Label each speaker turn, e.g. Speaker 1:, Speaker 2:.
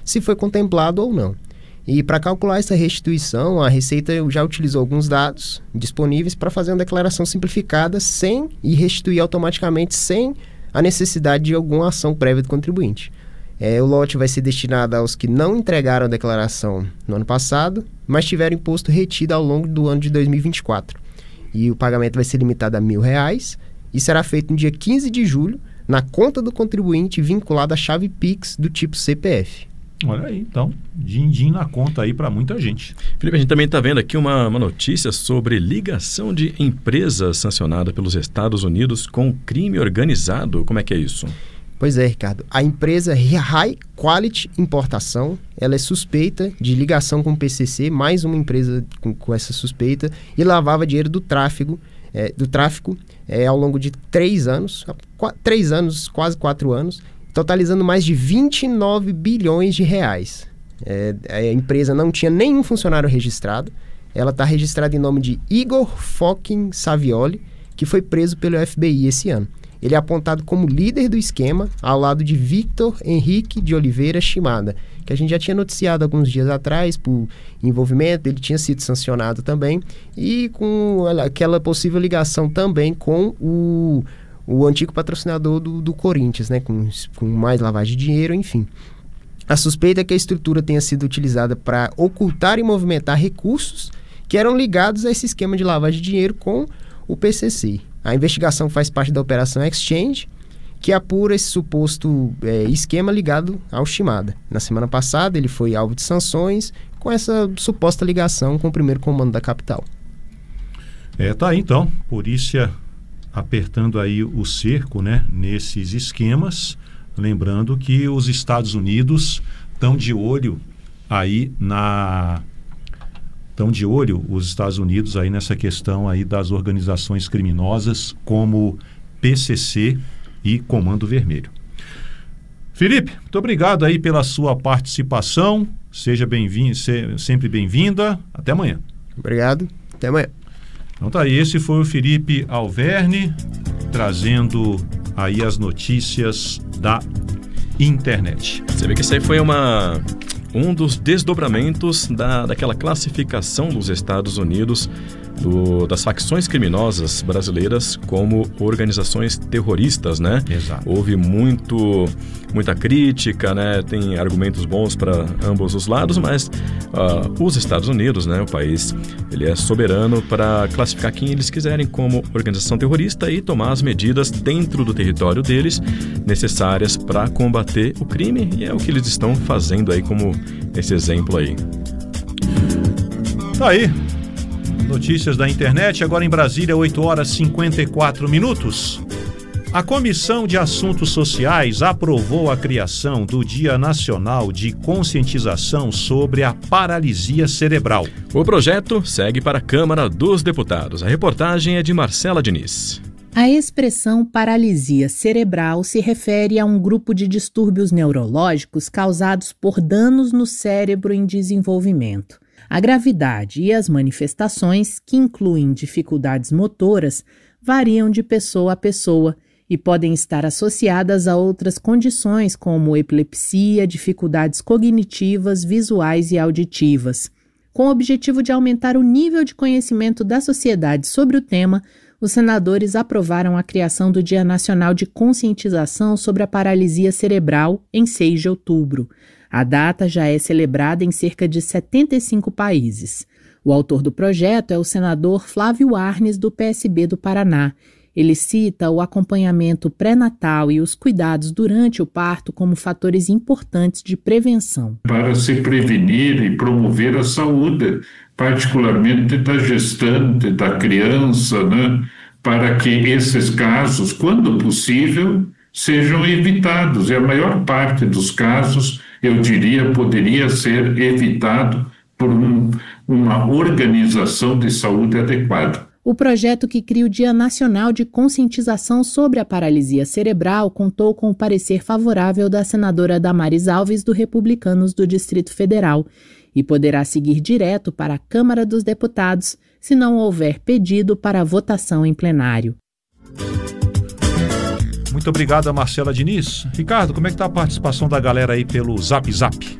Speaker 1: se foi contemplado ou não. E para calcular essa restituição, a Receita já utilizou alguns dados disponíveis para fazer uma declaração simplificada e restituir automaticamente sem a necessidade de alguma ação prévia do contribuinte. O lote vai ser destinado aos que não entregaram a declaração no ano passado, mas tiveram imposto retido ao longo do ano de 2024. E o pagamento vai ser limitado a R$1.000 e será feito no dia 15 de julho, na conta do contribuinte vinculada à chave Pix do tipo CPF.
Speaker 2: Olha aí, então, din-din na conta aí para muita gente.
Speaker 3: Felipe, a gente também está vendo aqui uma notícia sobre ligação de empresa sancionada pelos Estados Unidos com crime organizado. Como é que é isso?
Speaker 1: Pois é, Ricardo. A empresa High Quality Importação, ela é suspeita de ligação com o PCC, mais uma empresa com essa suspeita, e lavava dinheiro do tráfico ao longo de 3 anos, quase 4 anos, totalizando mais de 29 bilhões de reais. A empresa não tinha nenhum funcionário registrado. Ela está registrada em nome de Igor Fokin Savioli, que foi preso pelo FBI esse ano. Ele é apontado como líder do esquema, ao lado de Victor Henrique de Oliveira Shimada, que a gente já tinha noticiado alguns dias atrás por envolvimento. Ele tinha sido sancionado também, e com aquela possível ligação também com o antigo patrocinador do Corinthians, né? Com mais lavagem de dinheiro, enfim. A suspeita é que a estrutura tenha sido utilizada para ocultar e movimentar recursos que eram ligados a esse esquema de lavagem de dinheiro com o PCC. A investigação faz parte da Operação Exchange, que apura esse suposto esquema ligado ao Shimada. Na semana passada, ele foi alvo de sanções com essa suposta ligação com o primeiro comando da capital.
Speaker 2: Tá aí, então, polícia apertando aí o cerco, né, nesses esquemas. Lembrando que os Estados Unidos estão de olho aí os Estados Unidos aí nessa questão aí das organizações criminosas como PCC e Comando Vermelho. Felipe, muito obrigado aí pela sua participação. Seja bem-vindo, sempre bem-vinda. Até amanhã.
Speaker 1: Obrigado. Até amanhã.
Speaker 2: Então tá aí, esse foi o Felipe Alverne trazendo aí as notícias da internet.
Speaker 3: Você vê que isso aí foi um dos desdobramentos daquela classificação dos Estados Unidos das facções criminosas brasileiras como organizações terroristas, né?
Speaker 2: Exato.
Speaker 3: Houve muita crítica, né? Tem argumentos bons para ambos os lados, mas os Estados Unidos, né? O país, ele é soberano para classificar quem eles quiserem como organização terrorista e tomar as medidas dentro do território deles necessárias para combater o crime, e é o que eles estão fazendo aí, como esse exemplo aí.
Speaker 2: Tá aí. Notícias da internet, agora em Brasília, 8h54. A Comissão de Assuntos Sociais aprovou a criação do Dia Nacional de Conscientização sobre a Paralisia Cerebral.
Speaker 3: O projeto segue para a Câmara dos Deputados. A reportagem é de Marcela Diniz.
Speaker 4: A expressão paralisia cerebral se refere a um grupo de distúrbios neurológicos causados por danos no cérebro em desenvolvimento. A gravidade e as manifestações, que incluem dificuldades motoras, variam de pessoa a pessoa e podem estar associadas a outras condições como epilepsia, dificuldades cognitivas, visuais e auditivas. Com o objetivo de aumentar o nível de conhecimento da sociedade sobre o tema, os senadores aprovaram a criação do Dia Nacional de Conscientização sobre a Paralisia Cerebral em 6 de outubro. A data já é celebrada em cerca de 75 países. O autor do projeto é o senador Flávio Arnes, do PSB do Paraná. Ele cita o acompanhamento pré-natal e os cuidados durante o parto como fatores importantes de prevenção.
Speaker 5: Para se prevenir e promover a saúde, particularmente da gestante, da criança, né? Para que esses casos, quando possível, sejam evitados. E a maior parte dos casos, eu diria, poderia ser evitado por uma organização de saúde adequada.
Speaker 4: O projeto que cria o Dia Nacional de Conscientização sobre a Paralisia Cerebral contou com o parecer favorável da senadora Damares Alves, do Republicanos do Distrito Federal, e poderá seguir direto para a Câmara dos Deputados, se não houver pedido para votação em plenário.
Speaker 2: Muito obrigado a Marcela Diniz. Ricardo, como é que está a participação da galera aí pelo Zap Zap?